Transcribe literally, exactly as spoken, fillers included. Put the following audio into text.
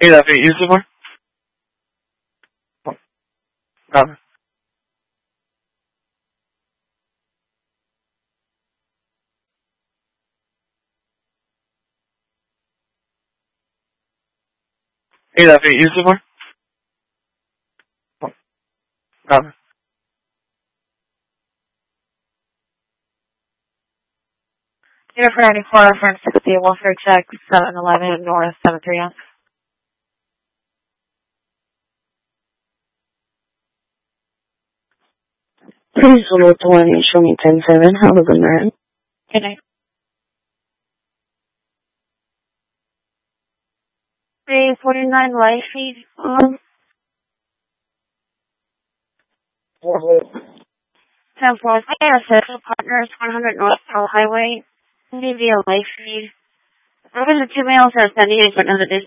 Hey, that be easy one? No. Hey, that be easy one? No. Zero for ninety-four, reference sixty, welfare check, seven eleven North, seven three F. Please hold the one and show me ten seven. Have a good night. Good night. three forty-nine light feed on. ten four, Social Partners, one hundred North Pearl Highway. Maybe a light feed. Over the two mails are sending it for another